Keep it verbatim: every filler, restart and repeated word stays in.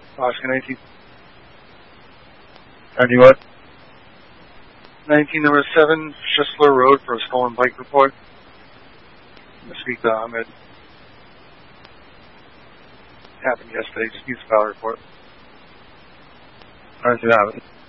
Oscar nineteen. Any what? nineteen number seven, Schisler Road for a stolen bike report. I'm gonna speak to Ahmed. Happened yesterday, just needs a file report. Alright, so that